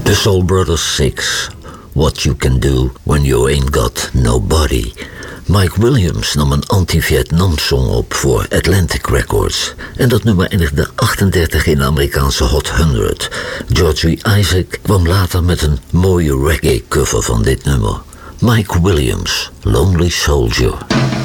The Soul Brothers 6, What You Can Do When You Ain't Got Nobody. Mike Williams nam een anti-Vietnam-song op voor Atlantic Records. En dat nummer eindigde 38 in de Amerikaanse Hot 100. Georgie Isaac kwam later met een mooie reggae-cover van dit nummer. Mike Williams, Lonely Soldier.